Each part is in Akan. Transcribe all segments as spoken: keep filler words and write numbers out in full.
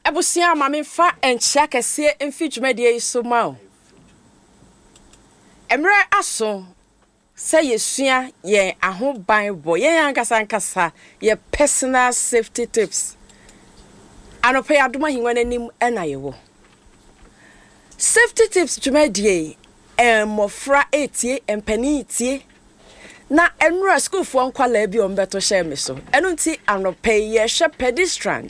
Ebusia mame fa enchia kese emfitwumadie so ma o. Emre aso say yesua ye ahoban bo ye ankasa ankasa ye personal safety tips. Anope adoma hinwa nanim ena yewo. Safety tips dwumadie emofra etie empani etie na enura school fo nkwala bi ombeto share me so. Enu nti anope ye hwe pedestrian.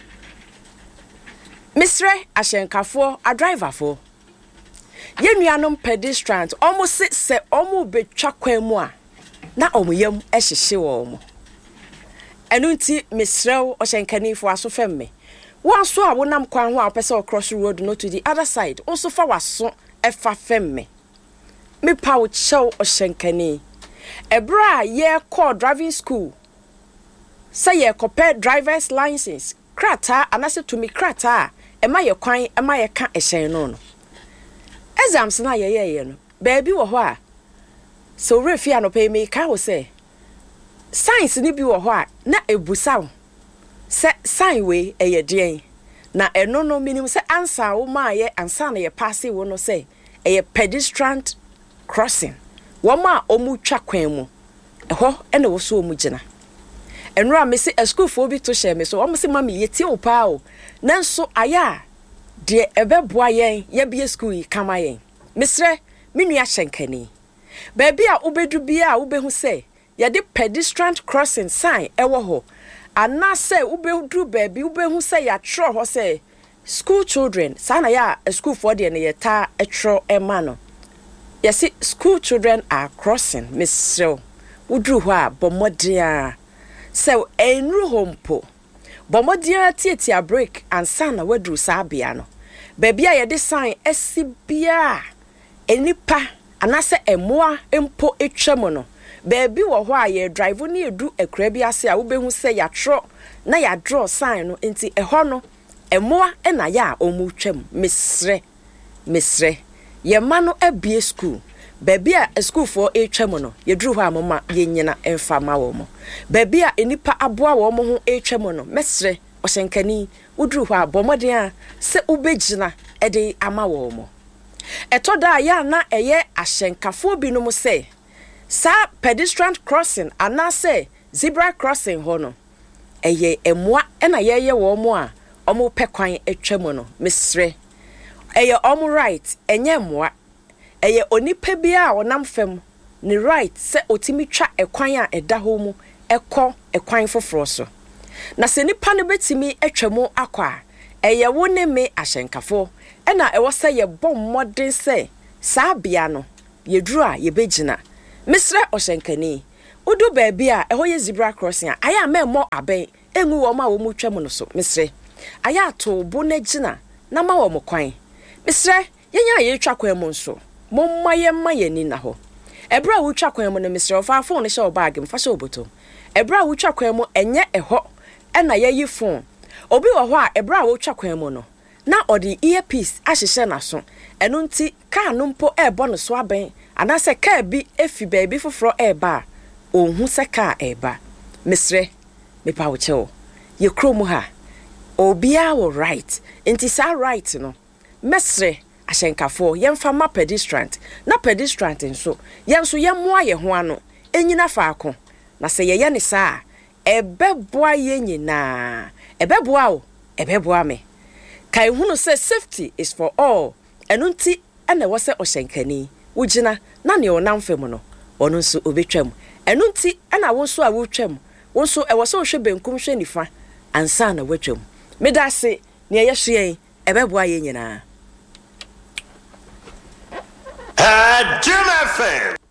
Misre ashenkafo a driver fo. Ye nuanom pedestrians almost sit se omo betwa kwan mu a na omo yam ehyehye wo mo. Enu nti misrew oshenkanifo aso femme. Wan so a wonam kwan ho a opese cross road no to the other side. Also fa waso efa femme. Me pa wo chew oshenkani. Ebra ye call driving school. Say ye compare driver's license. Krata anase to me krata. Ema ye kwan ema ye ka ehyen no no. Exams na ye ye ye no. Baby wo ho a. So refi anope me ka wo say. Science ni bi wo ho a na ebusa wo. Se sign we eye den. Na eno no minim se answer wo ma ye ansa na ye pass wo no say eye pedestrian crossing. Wo ma omu twa kwan mu. Eho ene wo so omu gina. Enra me se a school fo bi to share me so omo se mama yeti wo pa o. Nanso aya de ebeboa yen ye bie school yi kama yen. Misre menua hyenkani. Baby a ubedu bia a ubehu say ye de pedestrian crossing sign ewo ho. Ana say ubedu baby ubehu say ya tro ho say school children sana ya a school for de ne yeta etro ema no. Ye see school children are crossing misre. Udru ho a bomodia. So enru hompo. Bomodia tietia break and sana wedru sabia no. Baby a yede sign esibia. Enipa anase emoa empo etwemo no. Baby wo ho a ye drive ni edu ekra bi ase a wo behu se ya tro na ya draw sign no enti eho no emoa ena ya omu twem misre misre ye ma no abie school. Baby a school for etwemo no ye dru ho amoma ye nyina emfa ma wo mo. Baby a enipa aboa wo mo ho etwemo no mesre oshenkani udru ho abomoden a se ubegina ede ama wo mo. Etoda ya na eye ahyenkafo binom se sa pedestrian crossing ana se zebra crossing ho no eye emoa ena yeye wo mo a omo pekwan etwemo no mesre eye omo right enye emoa eye onipa bia onam fam ni right se otimi twa ekwan a eda ho mu ekọ ekwan foforo so na se nipa ne betimi etwemo akwa eye wo ne me ahyenkafo ena ewo se ye bom modern se sa bia no ye duru a ye begina misre oshenkani udu baby a eho ye zebra crossing a aya memo aben enwu wo ma wo mu twem no so misre aya to bo na gina na ma wo mo kwan misre yenya ye twa kwan mu nso momma ye ma ye ni na ho ebra wo twa kwan mu no misre ofa phone ne show bag mfa show boto ebra wo twa kwan mu enye eho ena ye yi phone obi wo ho a ebra wo twa kwan mu no na odi earpiece ahyehye na so eno nti ka no mpo ebo no so aben anase ka bi efi baby foforo eba ohun se ka eba misre me pa wo chewo ye krom ha obia wo right nti sa right no mesre ahyenkafo yemfa ma pedestrian na pedestrian nso yenso yemoa ye ho ano enyina faako na se ye ye ne sa ebeboa ye nyina ebeboa o ebeboa me kai hunu say safety is for all eno nti ene wo se ohyenkani ugina na ne onam fem no ono nso obetwam eno nti ana wo nso a wo twam wo nso e wo se ohwe benkum hwe nifa ansa na watwam medase ne ye hwe ebeboa ye nyina Uh, Jim F M.